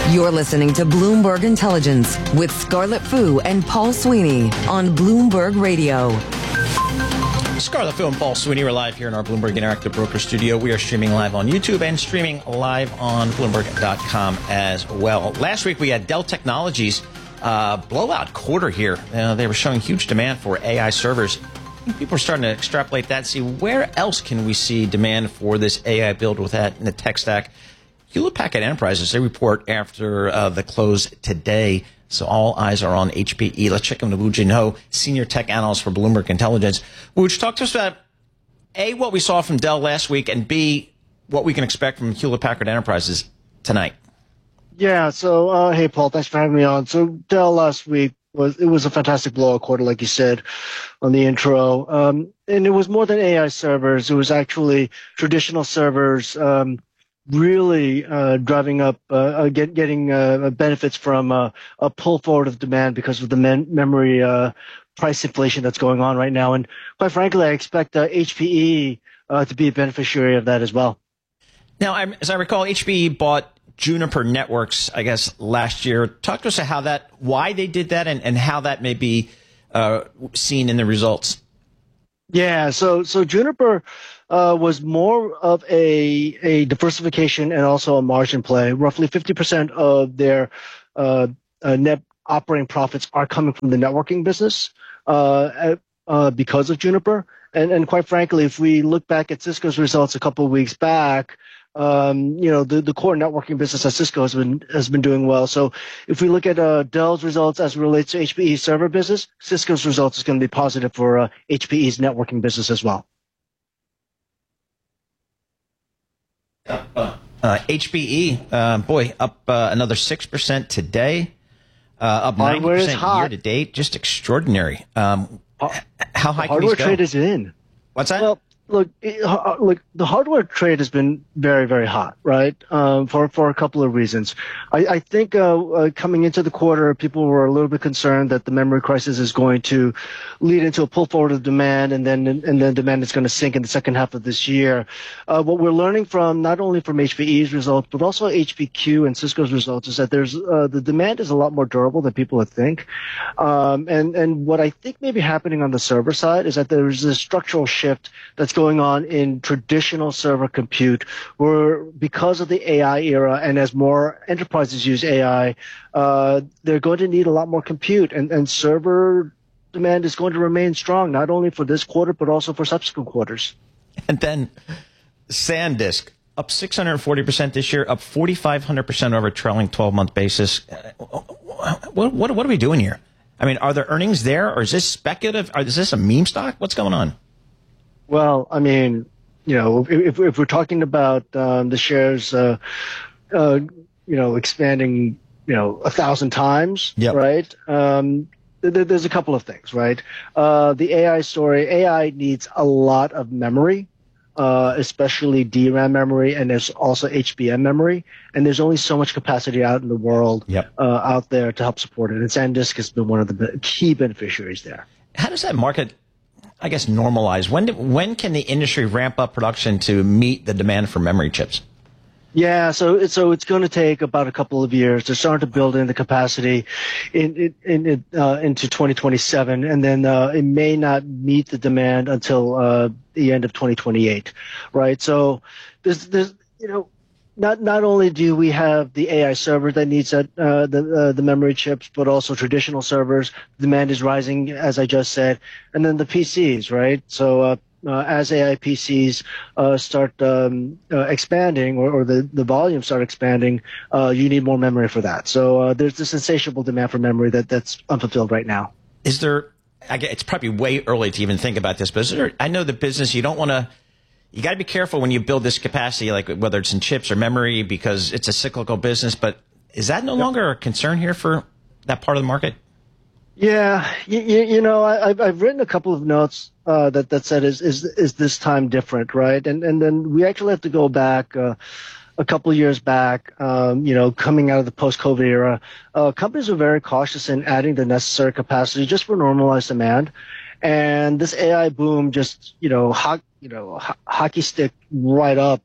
You're listening to Bloomberg Intelligence with Scarlett Fu and Paul Sweeney on Bloomberg Radio. Scarlett Fu and Paul Sweeney are live here in our Bloomberg Interactive Broker Studio. We are streaming live on YouTube and streaming live on Bloomberg.com as well. Last week we had Dell Technologies blowout quarter here. They were showing huge demand for AI servers. I think people are starting to extrapolate that, see where else can we see demand for this AI build with that in the tech stack. Hewlett Packard Enterprises, they report after the close today. So all eyes are on HPE. Let's check in with Woo Jin Ho, Senior Tech Analyst for Bloomberg Intelligence. Woo, talk to us about, A, what we saw from Dell last week, and B, what we can expect from Hewlett Packard Enterprises tonight. Yeah, so, hey, Paul, thanks for having me on. So Dell last week was a fantastic blowout quarter, like you said on the intro. And it was more than AI servers. It was actually traditional servers, really driving up, getting benefits from a pull forward of demand because of the memory price inflation that's going on right now. And quite frankly, I expect HPE to be a beneficiary of that as well. Now, as I recall, HPE bought Juniper Networks, I guess, last year. Talk to us about why they did that and how that may be seen in the results. Yeah, so Juniper was more of a diversification and also a margin play. Roughly 50% of their net operating profits are coming from the networking business because of Juniper. And quite frankly, if we look back at Cisco's results a couple of weeks back, the core networking business at Cisco has been doing well. So if we look at Dell's results as it relates to HPE's server business, Cisco's results is going to be positive for HPE's networking business as well. HPE, up another 6% today, up 90% year to date. Just extraordinary. How high can these go? Hardware trade is in. What's that? Well, look, the hardware trade has been very, very hot, right? For a couple of reasons. I think coming into the quarter, people were a little bit concerned that the memory crisis is going to lead into a pull forward of demand, and then demand is going to sink in the second half of this year. What we're learning from not only from HPE's results, but also HPQ and Cisco's results is that there's the demand is a lot more durable than people would think. And what I think may be happening on the server side is that there's a structural shift that's going on in traditional server compute, where because of the AI era and as more enterprises use AI, they're going to need a lot more compute, and server demand is going to remain strong, not only for this quarter, but also for subsequent quarters. And then SanDisk, up 640% this year, up 4,500% over a trailing 12-month basis. What are we doing here? I mean, are there earnings there, or is this speculative? Or is this a meme stock? What's going on? Well, I mean, if we're talking about the shares, expanding, 1,000 times, yep. Right? There's a couple of things, right? The AI story, AI needs a lot of memory, especially DRAM memory, and there's also HBM memory, and there's only so much capacity out in the world, yep. Out there to help support it. And SanDisk has been one of the key beneficiaries there. How does that market, I guess, normalize? When can the industry ramp up production to meet the demand for memory chips? Yeah, so it's going to take about a couple of years. They're starting to build in the capacity into 2027, and then it may not meet the demand until the end of 2028, right? So there's not only do we have the AI server that needs the memory chips, but also traditional servers. Demand is rising, as I just said, and then the PCs, right? So as AI PCs start expanding, or the volume start expanding, you need more memory for that. So there's this insatiable demand for memory that's unfulfilled right now. Is there? It's probably way early to even think about this, but I know the business, you don't want to. You got to be careful when you build this capacity, like whether it's in chips or memory, because it's a cyclical business. But is that no longer a concern here for that part of the market? Yeah, I've written a couple of notes that said, is this time different, right? And then we actually have to go back a couple of years back. Coming out of the post-COVID era, companies were very cautious in adding the necessary capacity just for normalized demand. And this AI boom just, hockey stick right up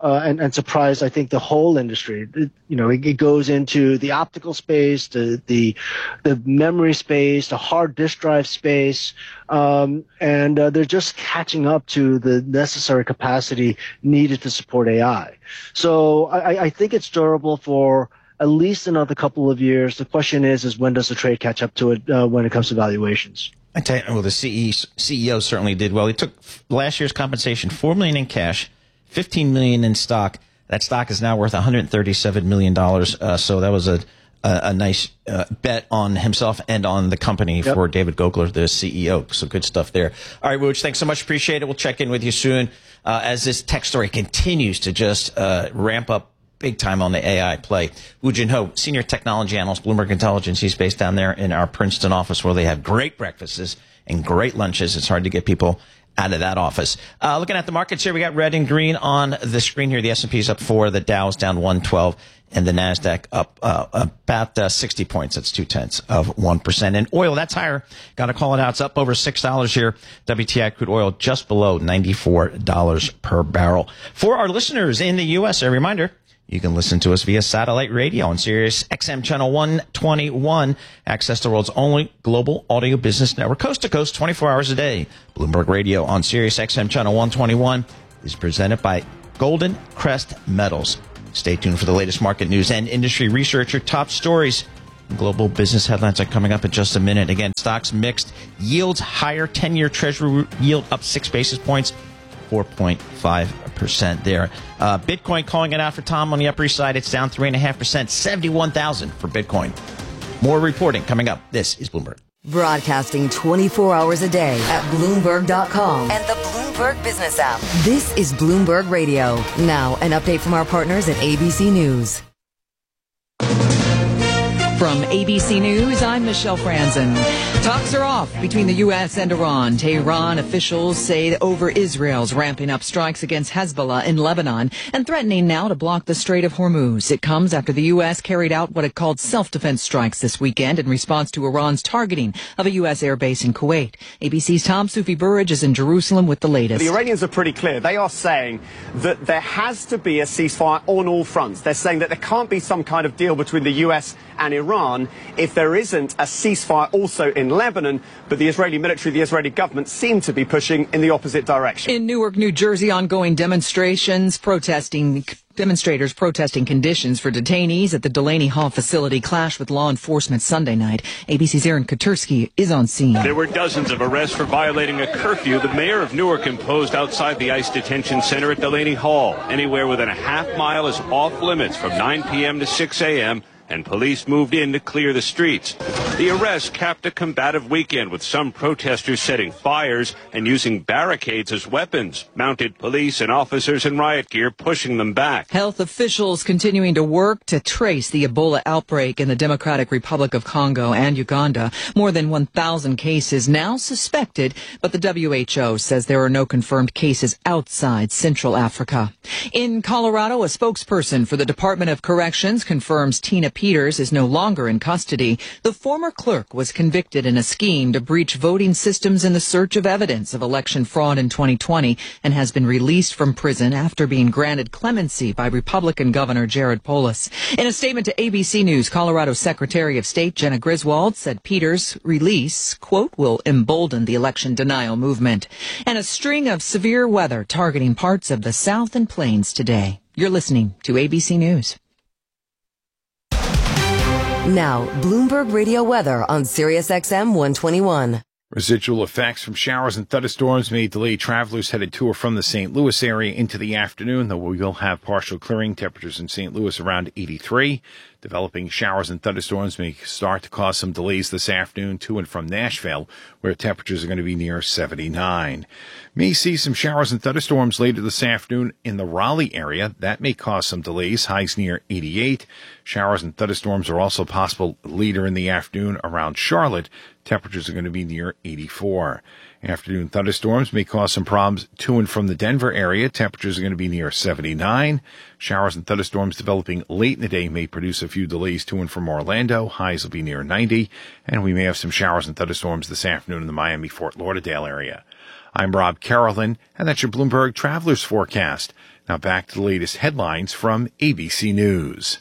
and surprised, I think, the whole industry. It goes into the optical space, the memory space, the hard disk drive space, and they're just catching up to the necessary capacity needed to support AI. So I think it's durable for at least another couple of years. The question is when does the trade catch up to it when it comes to valuations? I tell you, well, the CEO certainly did well. He took last year's compensation, $4 million in cash, $15 million in stock. That stock is now worth $137 million. So that was a nice bet on himself and on the company for David Gokler, the CEO. So good stuff there. All right, Wooch, thanks so much. Appreciate it. We'll check in with you soon as this tech story continues to just ramp up big time on the AI play. Woo Jin Ho, Senior Technology Analyst, Bloomberg Intelligence. He's based down there in our Princeton office where they have great breakfasts and great lunches. It's hard to get people out of that office. Looking at the markets here, we got red and green on the screen here. The S&P's up 4, the Dow's down 112, and the NASDAQ up about 60 points. That's 0.2%. And oil, that's higher. Got to call it out. It's up over $6 here. WTI crude oil just below $94 per barrel. For our listeners in the U.S., a reminder, you can listen to us via satellite radio on Sirius XM channel 121. Access the world's only global audio business network, coast to coast, 24 hours a day. Bloomberg Radio on Sirius XM channel 121 is presented by Golden Crest Metals. Stay tuned for the latest market news and industry research. Your top stories. Global business headlines are coming up in just a minute. Again, stocks mixed. Yields higher. 10-year Treasury yield up 6 basis points. 4.5% there. Bitcoin calling it out for Tom on the Upper East Side. It's down 3.5%, 71,000 for Bitcoin. More reporting coming up. This is Bloomberg. Broadcasting 24 hours a day at Bloomberg.com and the Bloomberg Business app. This is Bloomberg Radio. Now, an update from our partners at ABC News. From ABC News, I'm Michelle Franzen. Talks are off between the U.S. and Iran. Tehran officials say over Israel's ramping up strikes against Hezbollah in Lebanon and threatening now to block the Strait of Hormuz. It comes after the U.S. carried out what it called self-defense strikes this weekend in response to Iran's targeting of a U.S. airbase in Kuwait. ABC's Tom Soufi Burridge is in Jerusalem with the latest. The Iranians are pretty clear. They are saying that there has to be a ceasefire on all fronts. They're saying that there can't be some kind of deal between the U.S. and Iran if there isn't a ceasefire also in Lebanon, but the Israeli military, the Israeli government seem to be pushing in the opposite direction. In Newark, New Jersey, ongoing demonstrators protesting conditions for detainees at the Delaney Hall facility clashed with law enforcement Sunday night. ABC's Aaron Katursky is on scene. There were dozens of arrests for violating a curfew the mayor of Newark imposed outside the ICE detention center at Delaney Hall. Anywhere within a half mile is off limits from 9 p.m. to 6 a.m., and police moved in to clear the streets. The arrest capped a combative weekend with some protesters setting fires and using barricades as weapons. Mounted police and officers in riot gear pushing them back. Health officials continuing to work to trace the Ebola outbreak in the Democratic Republic of Congo and Uganda. More than 1,000 cases now suspected, but the WHO says there are no confirmed cases outside Central Africa. In Colorado, a spokesperson for the Department of Corrections confirms Tina Peters is no longer in custody. The former clerk was convicted in a scheme to breach voting systems in the search of evidence of election fraud in 2020 and has been released from prison after being granted clemency by Republican Governor Jared Polis. In a statement to ABC News, Colorado Secretary of State Jenna Griswold said Peters' release, quote, will embolden the election denial movement. And a string of severe weather targeting parts of the South and Plains today. You're listening to ABC News. Now, Bloomberg Radio weather on Sirius XM 121. Residual effects from showers and thunderstorms may delay travelers headed to or from the St. Louis area into the afternoon, though we will have partial clearing. Temperatures in St. Louis around 83. Developing showers and thunderstorms may start to cause some delays this afternoon to and from Nashville, where temperatures are going to be near 79. May see some showers and thunderstorms later this afternoon in the Raleigh area. That may cause some delays, highs near 88. Showers and thunderstorms are also possible later in the afternoon around Charlotte. Temperatures are going to be near 84. Afternoon thunderstorms may cause some problems to and from the Denver area. Temperatures are going to be near 79. Showers and thunderstorms developing late in the day may produce a few delays to and from Orlando. Highs will be near 90. And we may have some showers and thunderstorms this afternoon in the Miami-Fort Lauderdale area. I'm Rob Carolyn, and that's your Bloomberg Travelers Forecast. Now back to the latest headlines from ABC News.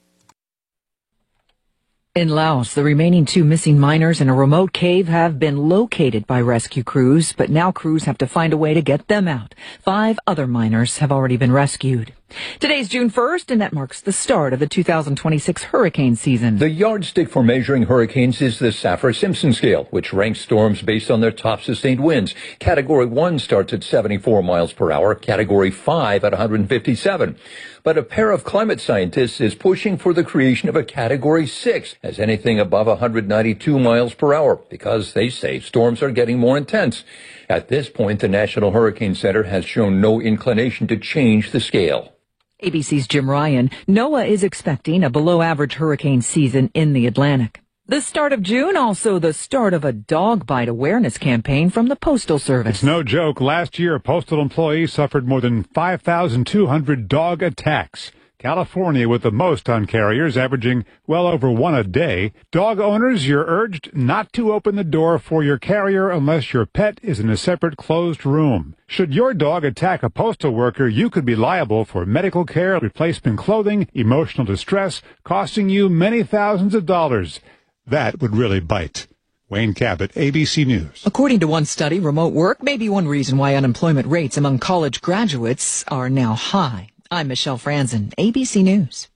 In Laos, the remaining 2 missing miners in a remote cave have been located by rescue crews, but now crews have to find a way to get them out. 5 other miners have already been rescued. Today's June 1st, and that marks the start of the 2026 hurricane season. The yardstick for measuring hurricanes is the Saffir-Simpson scale, which ranks storms based on their top sustained winds. Category 1 starts at 74 miles per hour, Category 5 at 157. But a pair of climate scientists is pushing for the creation of a Category 6 as anything above 192 miles per hour, because they say storms are getting more intense. At this point, the National Hurricane Center has shown no inclination to change the scale. ABC's Jim Ryan. NOAA is expecting a below-average hurricane season in the Atlantic. The start of June, also the start of a dog bite awareness campaign from the Postal Service. It's no joke. Last year, postal employees suffered more than 5,200 dog attacks. California with the most on carriers, averaging well over 1 a day. Dog owners, you're urged not to open the door for your carrier unless your pet is in a separate closed room. Should your dog attack a postal worker, you could be liable for medical care, replacement clothing, emotional distress, costing you many thousands of dollars. That would really bite. Wayne Cabot, ABC News. According to one study, remote work may be one reason why unemployment rates among college graduates are now high. I'm Michelle Franzen, ABC News.